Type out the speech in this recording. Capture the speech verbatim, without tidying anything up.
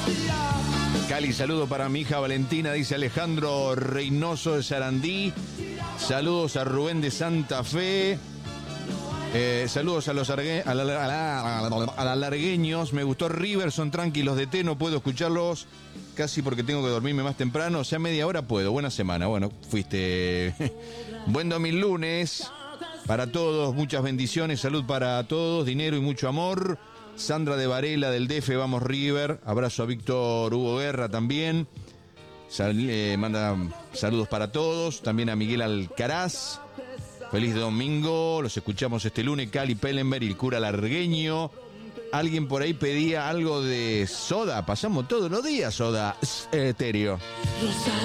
Cali, saludo para mi hija Valentina, dice Alejandro Reynoso de Sarandí. Saludos a Rubén de Santa Fe. Eh, saludos a los argue, a, la, a, la, a la largueños. Me gustó River, son tranquilos de té, no puedo escucharlos casi porque tengo que dormirme más temprano. O sea, media hora puedo. Buena semana. Bueno, fuiste. Buen domingo lunes para todos. Muchas bendiciones. Salud para todos. Dinero y mucho amor. Sandra de Varela del D F, vamos River. Abrazo a Víctor Hugo Guerra también. Sal, eh, manda saludos para todos. También a Miguel Alcaraz. Feliz domingo. Los escuchamos este lunes. Cali Pellenberg y el cura largueño. Alguien por ahí pedía algo de Soda. Pasamos todos los días Soda Estéreo.